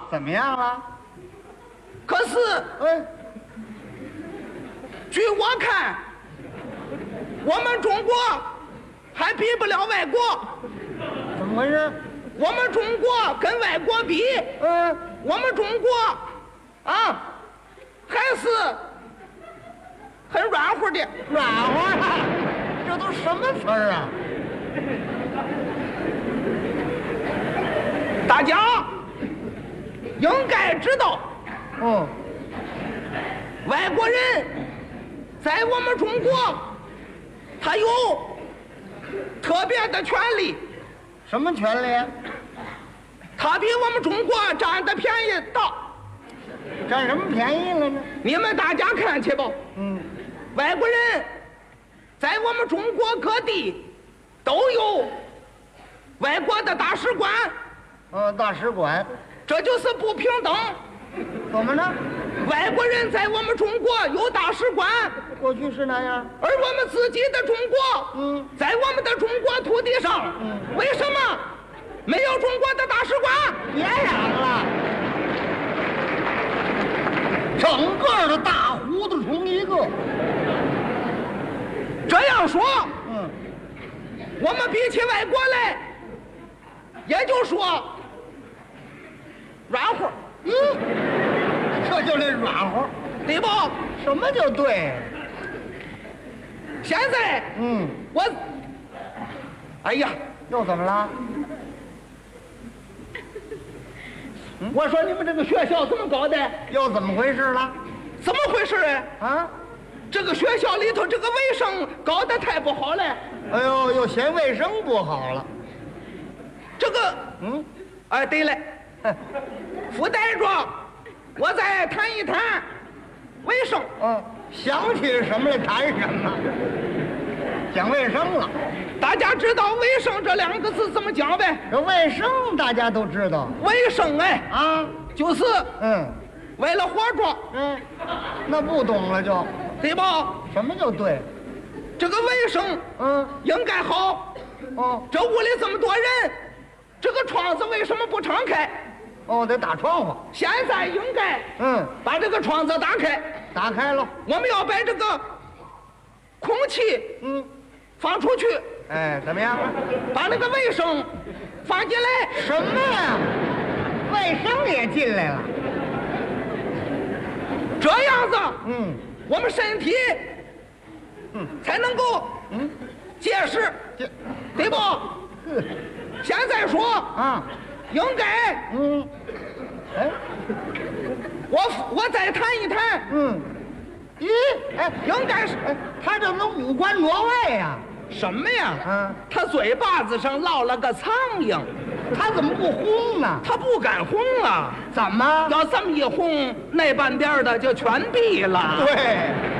怎么样了？ 可是，据我看，我们中国还比不了外国。 怎么回事？ 我们中国跟外国比，我们中国啊，还是很软和的。 软和啊？这都什么词儿啊？ 大家应该知道，外国人在我们中国，他有特别的权利。 什么权利？ 他比我们中国占的便宜大。 占什么便宜了呢？ 你们大家看去吧。外国人在我们中国各地都有外国的大使馆。 大使馆， 这就是不平等。 怎么呢？ 外国人在我们中国有大使馆， 过去是那样， 而我们自己的中国，在我们的中国土地上，为什么没有中国的大使馆？ 别嚷了，整个的大糊涂虫一个。 这样说，我们比起外国来，也就说软和。 这就那软和， 对不？ 什么就对？ 现在，我，哎呀， 又怎么了？ 我说你们这个学校怎么搞的？ 又怎么回事了？ 怎么回事啊？这个学校里头这个卫生搞得太不好了。 哎呦，又嫌卫生不好了。 这个，哎，对了，附带着我再谈一谈卫生。 想起什么来谈什么，讲卫生了。 大家知道卫生这两个字怎么讲呗？ 这卫生大家都知道。 卫生就是为了活着。 那不懂了就对吧？ 什么就对？ 这个卫生应该好。这屋里这么多人，这个窗子为什么不敞开？ 得打窗户。 现在应该把这个窗子打开。 打开了， 我们要把这个空气放出去。 怎么样？ 把那个卫生放进来。 什么呀？卫生也进来了。 这样子，我们身体才能够结实，对不？现在说应该我再谈一谈。应该是他这能五官挪位呀？ 什么呀？他嘴巴子上落了个苍蝇， 他怎么不轰呢？ 他不敢轰啊！ 怎么？ 要这么一轰，那半边的就全毙了。 对。